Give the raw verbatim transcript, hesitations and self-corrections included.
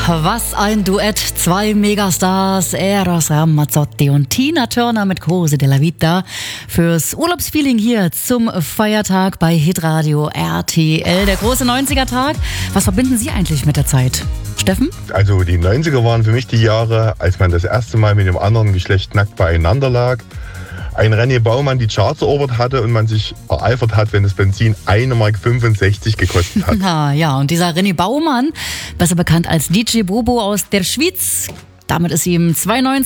Was ein Duett, zwei Megastars, Eros Ramazzotti und Tina Turner mit Cose della Vita fürs Urlaubsfeeling hier zum Feiertag bei Hitradio R T L, der große neunziger-Tag. Was verbinden Sie eigentlich mit der Zeit? Steffen? Also die neunziger waren für mich die Jahre, als man das erste Mal mit dem anderen Geschlecht nackt beieinander lag. Ein René Baumann die Charts erobert hatte und man sich ereifert hat, wenn das Benzin eine Mark fünfundsechzig gekostet hat. Ja, ja, und dieser René Baumann, besser bekannt als D J Bobo aus der Schweiz, damit ist ihm zweiundneunzig